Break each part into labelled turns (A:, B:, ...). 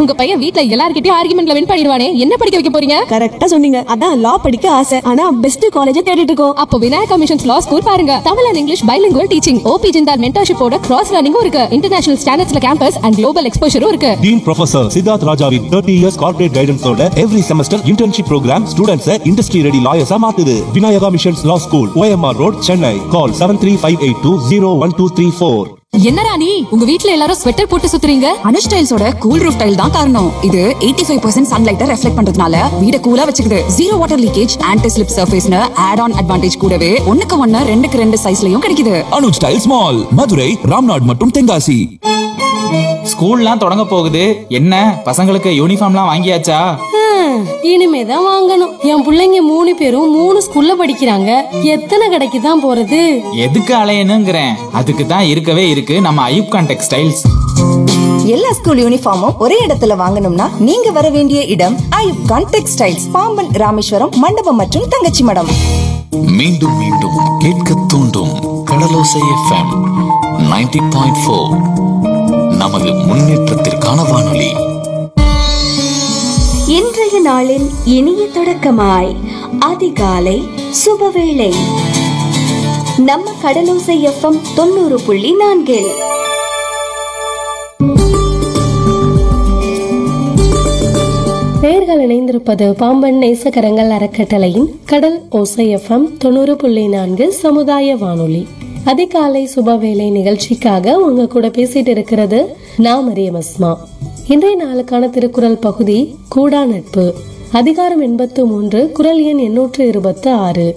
A: உங்க பையன் வீட்ல எல்லார்கிட்டயும் ஆர்குமெண்ட்ல வின் பண்ணிடுவானே, என்ன படிக்க வைக்க போறீங்க?
B: கரெக்டா சொன்னீங்க. அதான் லா படிக்க ஆசை. ஆனா பெஸ்ட் காலேஜ் தேடிட்டு இருக்கோம்.
A: அப்போ விநாயகா மிஷன்ஸ் லா ஸ்கூல் பாருங்க. Tamil and English bilingual teaching, OP Jindal மென்டர்ஷிப்போட cross லேர்னிங்கும் இருக்கு. இன்டர்நேஷனல் ஸ்டாண்டர்ட்ஸ்ல கேம்பஸ் அண்ட் குளோபல் எக்ஸ்போஷரும் இருக்கு.
C: டீன் ப்ரொஃபசர் சித்தார்த் ராஜாவின் 30 years corporate கைடன்ஸோட every semester internship program students industry ready லாயர்ஸா மாத்துது. Vinayaka missions லா ஸ்கூல், OMR ரோட், சென்னை. கால் 7358201234.
A: என்னடா நீ உங்க வீட்ல எல்லாரும் ஸ்வெட்டர் போட்டு சுத்துறீங்க?
D: அனுஷ் டைல்ஸோட கூல் ரூஃப் டைல் தான் காரணம். இது 85% சன்லைட்டை ரெஃப்ளெக்ட் பண்றதுனால வீட கூலா வச்சுக்குது. Zero water leakage, anti slip சர்ஃபேஸ்னு add on advantage கூடவே 1:1 2:2 சைஸ்லயும் கிடைக்குது.
E: அனுஷ் டைல்ஸ் மால், மதுரை, ராம்நாட் மற்றும் தென்காசி.
F: ஸ்கூல்லாம் தொடங்க போகுது. என்ன பசங்களுக்கு யூனிஃபார்ம்லாம் வாங்கியாச்சா?
G: இனிமேதான் வாங்கணும். என் பிள்ளைங்க 3 பேரும் 3 ஸ்கூல்ல படிக்கிறாங்க. எத்தனை கடைக்கு தான் போறது?
F: எதுக்கு அலையணுங்கிறேன். அதுக்கு தான் இருக்கவே இருக்கு நம்ம ஐயூப் கான் டெக்ஸ்டைல்ஸ்.
H: எல்லா ஸ்கூல் யூனிஃபார்மும் ஒரே இடத்துல வாங்கணும்னா நீங்க வர வேண்டிய இடம் ஐயூப் கான் டெக்ஸ்டைல்ஸ், பாம்பன், ராமேஸ்வரம், மண்டபம் மற்றும் தங்கச்சி மடம்.
E: மீண்டும் மீண்டும் கேட்க தூண்டும் கடலோசை FM 90.4. நமது முன்னேற்றத்திற்கான வானொலி.
I: இன்றைய நாளின் இனிய தொடக்கமாய் அதிகாலை சுபவேளை நம்ம கடலோசை FM 90.4.
G: நேயர்கள் இணைந்திருப்பது பாம்பன் நேசகரங்கள் அறக்கட்டளையின் கடல் ஓசை FM 90.4 சமுதாய வானொலி. அதிகாலை சுபவேளை நிகழ்ச்சிக்காக உங்க கூட பேசிட்டு இருக்கிறது நான் மரியம் அஸ்மா. இன்றைய நாளுக்கான திருக்குறள் பகுதி கூடா நட்பு, அதிகாரம் 83, குறள் எண் 826.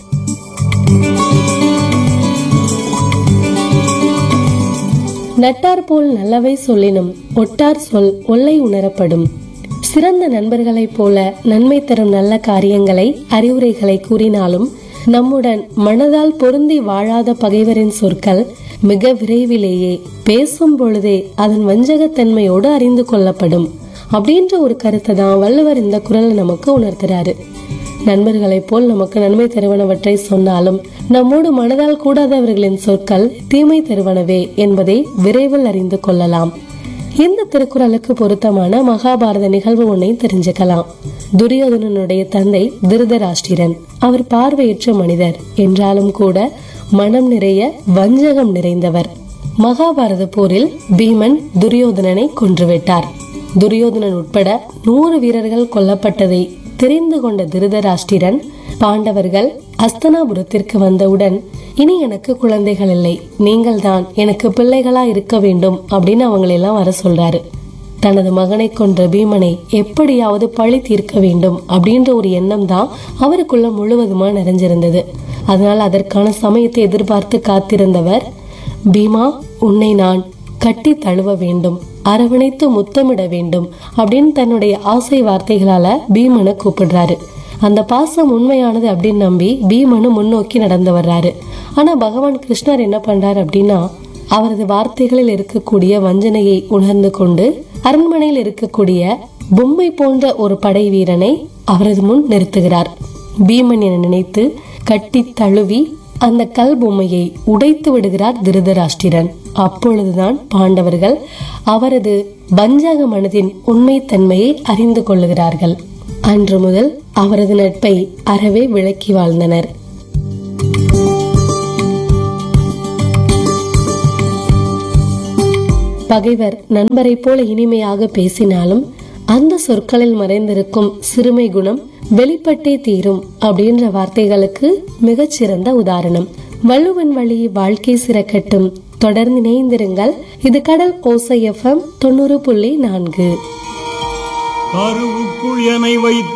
G: நட்டார் போல் நல்லவை சொல்லினும் ஒட்டார் சொல் ஒல்லை உணரப்படும். சிறந்த நண்பர்களைப் போல நன்மை தரும் நல்ல காரியங்களை, அறிவுரைகளை கூறினாலும் நம்முடன் மனதால் பொருந்தி வாழாத பகைவரின் சொற்கள் மிக விரைவிலேயே பேசும் பொழுதே அதன் வஞ்சகத்தன்மையோடு அறிந்து கொள்ளப்படும் அப்படின்ற ஒரு கருத்தை தான் வள்ளுவர் இந்த குறளை நமக்கு உணர்த்துறாரு. நண்பர்களைப் போல் நமக்கு நன்மை தருவனவற்றை சொன்னாலும் நம்மோடு மனதால் கூடாதவர்களின் சொற்கள் தீமை தருவனவே என்பதை விரைவில் அறிந்து கொள்ளலாம். இந்த திருக்குறளுக்கு பொருத்தமான மகாபாரத நிகழ்வு ஒன்றை தெரிஞ்சுக்கலாம். துரியோதனனுடைய தந்தை திருதராஷ்டிரன். அவர் பார்வையற்ற மனிதர் என்றாலும் கூட மனம் நிறைய வஞ்சகம் நிறைந்தவர். மகாபாரத போரில் பீமன் துரியோதனனை கொன்றுவிட்டார். துரியோதனன் உட்பட 100 வீரர்கள் கொல்லப்பட்டதை தெரிந்து கொண்ட திருதராஷ்டிரன் பாண்டவர்கள் அஸ்தனாபுரத்திற்கு வந்தவுடன், இனி எனக்கு குழந்தைகள் இல்லை, நீங்கள் தான் எனக்கு பிள்ளைகளா இருக்க வேண்டும் அப்படின்னு அவங்களெல்லாம் வர சொல்றாரு. தனது மகனை கொன்ற பீமனை எப்படியாவது பழி தீர்க்க வேண்டும் அப்படின்ற ஒரு எண்ணம் தான் அவருக்குள்ள முழுவதுமா நிறைஞ்சிருந்தது. அதனால் அதற்கான சமயத்தை எதிர்பார்த்து காத்திருந்தவர், பீமா, உன்னை நான் கட்டி தழுவ வேண்டும், அரவணைத்து முத்தமிட வேண்டும் அப்படின்னு தன்னுடைய ஆசை வார்த்தைகளால பீமனை கூப்பிடுறாரு. அந்த பாசம் உண்மையானது அப்படின்னு நம்பி பீமனு முன்னோக்கி நடந்து வர்றாரு. ஆனா பகவான் கிருஷ்ணர் என்ன பண்றாரு அப்படின்னா, அவரது வார்த்தைகளில் இருக்கக்கூடிய வஞ்சனையை உணர்ந்து கொண்டு அரண்மனையில் இருக்கக்கூடிய பொம்மை போன்ற ஒரு படை வீரனை அவரது முன் நிறுத்துகிறார். பீமன் என நினைத்து கட்டி தழுவி அந்த கல் பொம்மையை உடைத்து விடுகிறார் திருதராஷ்டிரன். அப்பொழுதுதான் பாண்டவர்கள் அவரது வஞ்சக மனதின் உண்மை தன்மையை அறிந்து கொள்ளுகிறார்கள். அன்று முதல் அவரது நட்பை அறவே விளக்கி வாழ்ந்தனர். பகைவர் நண்பரை போல இனிமையாக பேசினாலும் அந்த சொற்களில் மறைந்திருக்கும் சிறுமை குணம் வெளிப்பட்டே தீரும் அப்படின்ற வார்த்தைகளுக்கு மிகச்சிறந்த உதாரணம். வள்ளுவன் வழி வாழ்க்கை சிறக்கட்டும். தொடர்ந்து இணைந்திருங்கள். இது கடல் ஓசை FM 90.4.